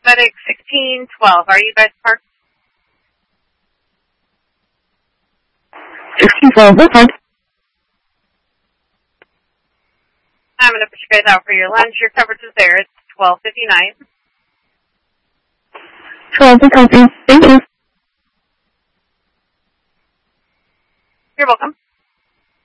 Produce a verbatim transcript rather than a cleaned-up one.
FedEx sixteen twelve. Are you guys parked? sixteen twelve, that's fine. I'm going to put you guys out for your lunch. Your coverage is there. It's twelve fifty-nine. twelve is healthy. Thank you.